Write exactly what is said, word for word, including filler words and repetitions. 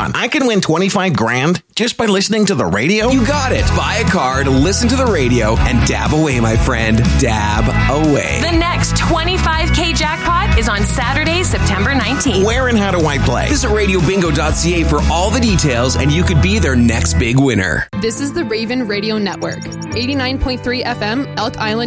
on. I can win twenty-five grand just by listening to the radio? You got it. Buy a card, listen to the radio, and dab away, my friend. Dab away. The next twenty-five K jackpot is on Saturday, September nineteenth. Where and how do I play? Visit radio bingo dot c a for all the details, and you could be their next big winner. This is the Raven Radio Network. eighty-nine point three F M, Elk Island,